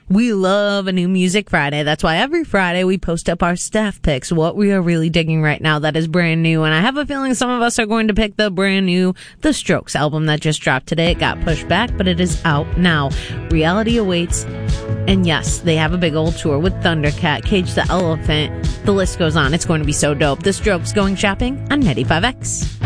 We love a new Music Friday. That's why every Friday we post up our staff picks, what we are really digging right now that is brand new. And I have a feeling some of us are going to pick the brand new The Strokes album that just dropped today. It got pushed back, but it is out now. Reality awaits. And yes, they have a big old tour with Thundercat, Cage the Elephant. The list goes on. It's going to be so dope. The Strokes going shopping on 95X.